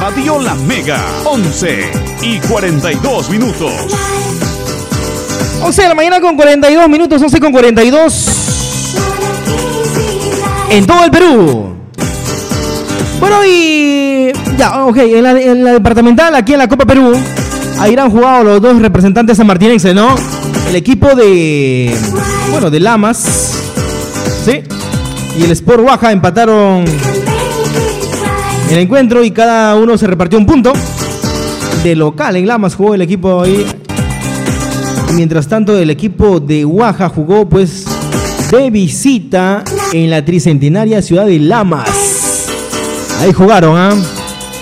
Radio La Mega, 11:42. 11 de la mañana con 42 minutos, 11:42. En todo el Perú. Bueno, y ya, ok, en la departamental, aquí en la Copa Perú, ahí han jugado los dos representantes sanmartinenses, ¿no? El equipo de Lamas, ¿sí? Y el Sport Baja empataron el encuentro y cada uno se repartió un punto. De local en Lamas jugó el equipo ahí. Mientras tanto, el equipo de Huaja jugó pues de visita en la tricentenaria ciudad de Lamas. Ahí jugaron, ¿ah?